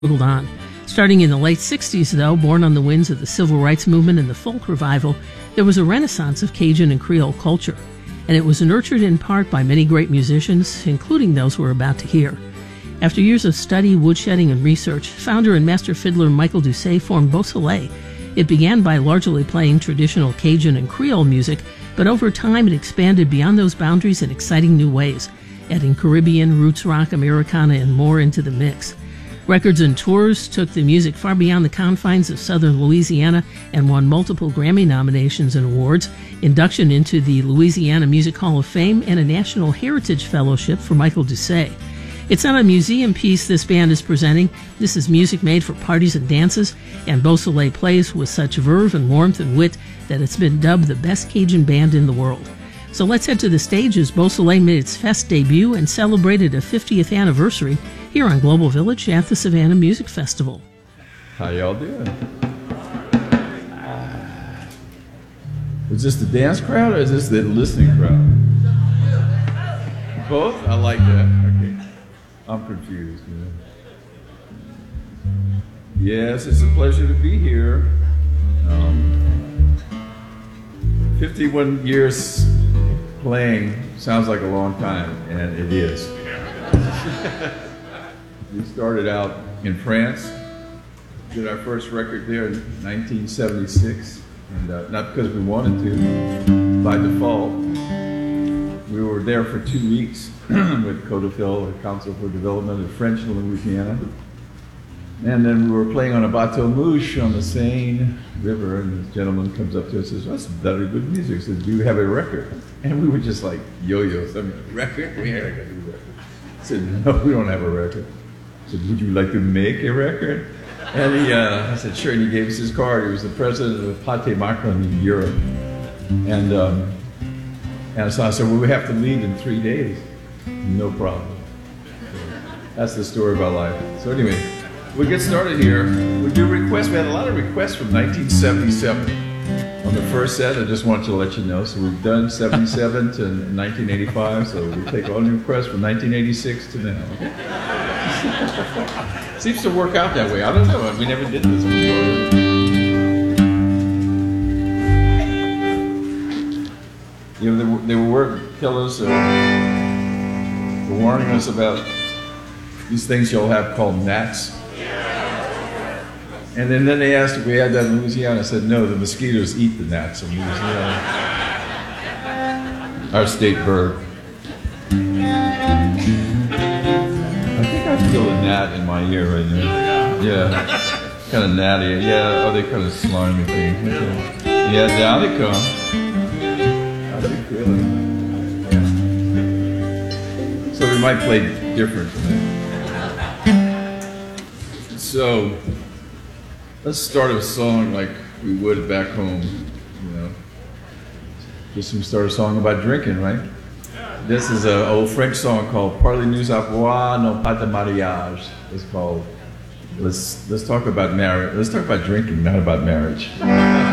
struggled on. Starting in the late 60s, though, born on the winds of the civil rights movement and the folk revival, there was a renaissance of Cajun and Creole culture, and it was nurtured in part by many great musicians, including those we're about to hear. After years of study, woodshedding, and research, founder and master fiddler Michael Doucet formed Beausoleil. It began by largely playing traditional Cajun and Creole music, but over time it expanded beyond those boundaries in exciting new ways, adding Caribbean, roots rock, Americana, and more into the mix. Records and tours took the music far beyond the confines of southern Louisiana and won multiple Grammy nominations and awards, induction into the Louisiana Music Hall of Fame, and a National Heritage Fellowship for Michael Doucet. It's not a museum piece this band is presenting. This is music made for parties and dances, and Beausoleil plays with such verve and warmth and wit that it's been dubbed the best Cajun band in the world. So let's head to the stage as Beausoleil made its Fest debut and celebrated a 50th anniversary here on Global Village at the Savannah Music Festival. How y'all doing? Is this the dance crowd or is this the listening crowd? Both? I like that. Okay. I'm confused. Yes, it's a pleasure to be here. 51 years playing sounds like a long time, and it is. We started out in France, did our first record there in 1976, and not because we wanted to, by default. We were there for 2 weeks with CODEFIL, the Council for Development of French Louisiana. And then we were playing on a bateau mouche on the Seine River, and this gentleman comes up to us and says, "That's very good music." He said, "Do you have a record?" And we were just like yo-yos. I mean, record? We had a record. I said, "No, we don't have a record." I said, "Would you like to make a record?" And I said, "Sure." And he gave us his card. He was the president of Pâté Macron in Europe. And so I said, "Well, we have to leave in 3 days." No problem. That's the story of our life. So anyway, we'll get started here. We do requests. We had a lot of requests from 1977 on the first set. I just wanted to let you know. So we've done 77 to 1985. So we take all new requests from 1986 to now. Okay? Seems to work out that way. I don't know. We never did this before. You know, they were telling us, warning us about these things you'll have called gnats. And then they asked if we had that in Louisiana. I said, no, the mosquitoes eat the gnats in Louisiana. Our state bird. I think I feel a gnat in my ear right now. Yeah, kind of gnatty. Yeah, oh, they kind of slimy thing. Okay. Yeah, down they come. How's it feeling? Yeah. So we might play different from that. So let's start a song like we would back home, you know. Just start a song about drinking, right? This is an old French song called Parlez-nous à boire, non pas de mariage. It's called, let's talk about marriage. Let's talk about drinking, not about marriage.